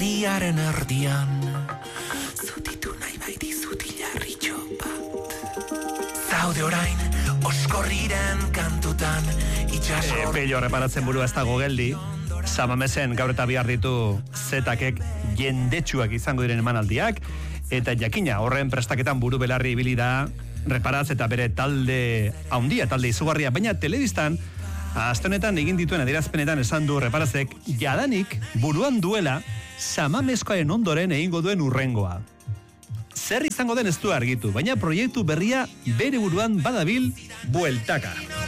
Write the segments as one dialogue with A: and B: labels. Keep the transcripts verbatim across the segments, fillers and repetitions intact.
A: herriaren erdian, zutitu nahi baiti zutilarritxo bat. Zaude orain, oskorriren kantutan, itxaso...
B: E, Pello reparatzen burua ez dago geldi, Samamesen gaur eta bihar ditu zetakek jendetsuak izango diren emanaldiak, eta jakina horren prestaketan buru belarri ibili da Reparaz eta bere talde haundia, talde izugarria, baina telebistan aste honetan egin dituen adierazpenetan esan du Reparazek jadanik buruan duela Samamezkoaren ondoren egingo duen urrengoa. Zer izango den ez du argitu, baina proiektu berria bere buruan badabil bueltaka.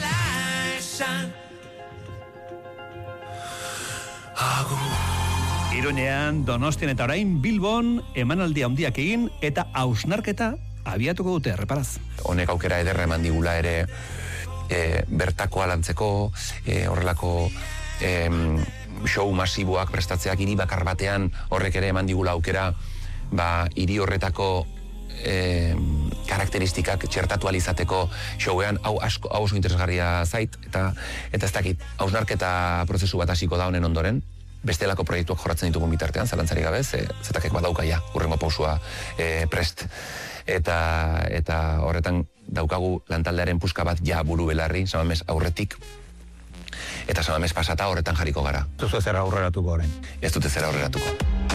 B: Iruñean, Donostian eta orain Bilbon emanaldi handiak egin eta hausnarketa abiatuko dute Reparaz.
C: Honek aukera ederra eman digula ere e, bertakoa lantzeko, e, horrelako e, show masiboak prestatzeak hiri bakar batean horrek ere eman digula aukera ba, hiri horretako e, karakteristikak txertatu alizateko showean, hau asko, hau oso interesgarria zait, eta, eta ez dakit, hausnarketa prozesu bat hasiko da honen ondoren, bestelako proiektuak jorratzen ditugun bitartean, zalantzari gabe, ze, zetakek badauka ja, urrengo pausua e, prest. Eta, eta horretan daukagu lantaldearen puska bat ja buru belarri, Samamez aurretik, eta Samamez pasata horretan jarriko gara.
B: Ez dut zera aurreratuko orain.
C: Ez dut zera aurreratuko.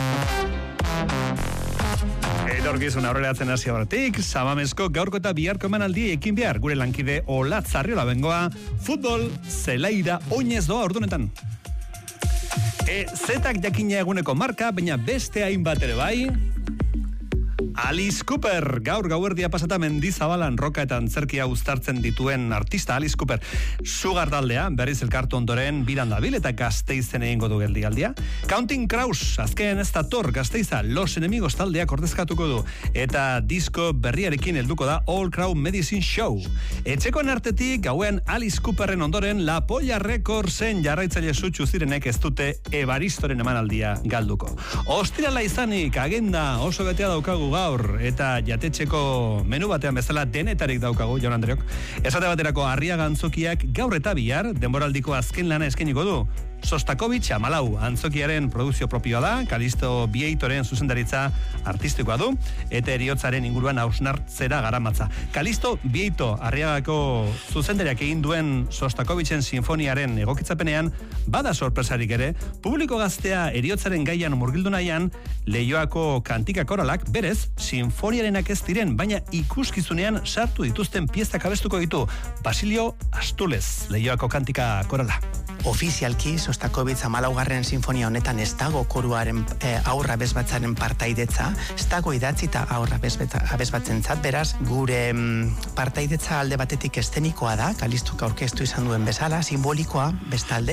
B: Etorkizun aurreratzen hasi horretik, Samamezko gaurko eta biharko emanaldi ekin behar, gure lankide Olatz Arriola bengoa, futbol, zelaira, oinez doa ordunetan. E, zetak jakina eguneko marka, baina beste hainbat ere bai. Alice Cooper, gaur gauerdia pasata Mendizabalan roka eta antzerkia uztartzen dituen artista Alice Cooper. Sugar taldea, berriz elkartu ondoren biran dabil eta Gasteizen egingo du geldialdia. Counting Crows, azken ez dator Gasteiza, Los Enemigos taldeak ordezkatuko du. Eta disko berriarekin helduko da All Crow Medicine Show. Etxekoen artetik, gauean Alice Cooperren ondoren La Polla Recordsen jarraitzaile sutsu zirenek ez dute Evaristoren emanaldia galduko. Ostirala izanik, agenda oso betea daukagu gaur, eta jatetxeko menu batean bezala denetarik daukagu, Jon Andreok. Esate baterako Arriaga antzokiak gaur eta bihar, denboraldiko azken lana eskainiko du. Sostakovich Amalau antzokiaren produkzio propioa da, Kalisto Bieitoren zuzendaritza artistikoa du, eta eriotzaren inguruan hausnartzera garamatza. Kalisto Bieito Arriagako zuzendariak egin duen Sostakovichen sinfoniaren egokitzapenean, bada sorpresarik ere, publiko gaztea eriotzaren gaian murgildu nahian, Leioako kantika koralak berez, sinfoniarenak ez diren, baina ikuskizunean sartu dituzten piezak abestuko ditu. Basilio Astulez, Leioako kantika korala.
D: Ofizialki, Sostakovitz hamalaugarren sinfonia honetan ez dago koruaren e, aurra bezbatzaren partaidetza, ez dago idatzita aurra bezbatzentzat, beraz, gure mm, partaidetza alde batetik estenikoa da, Kalistok aurkeztu izan duen bezala, simbolikoa bestalde,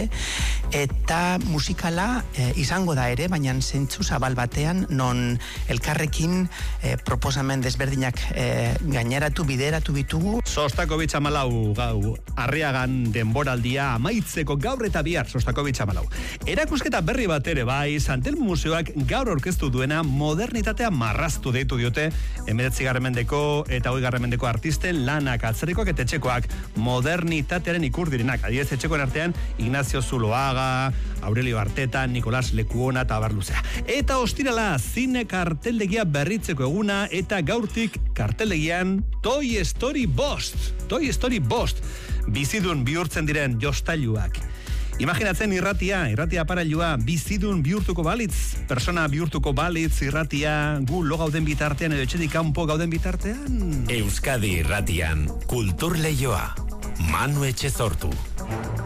D: eta musikala e, izango da ere, baina zentzu zabal batean, non elkarrekin e, proposamen desberdinak e, gaineratu, bideratu bitugu.
B: Sostakovitz hamalau gau, Arriagan denboraldia amaitzeko gaur eta bihar Sostakovitz hamalau. Erakusketa berri bat ere bai, Santel Museoak gaur orkestu duena modernitatea marraztu deitu diote hemeretzigarren mendeko eta hogeigarren mendeko artisten lanak atzerrikoak eta etxekoak modernitatearen ikur direnak. Adibidez etxekoen artean Ignacio Zuloaga, Aurelio Arteta, Nicolás Lekuona eta Barluzea. Eta ostirala zine karteldegia berritzeko eguna eta gaurtik karteldegian Toy Story bost. Toy Story bost. Bizidun bihurtzen diren jostailuak. Imaginatzen irratia, irratia aparailua bizidun bihurtuko balitz, persona bihurtuko balitz irratia gu lo gauden bitartean edo etxetik kanpo gauden bitartean.
E: Euskadi irratian, kultur leioa, Manu Etxezortu.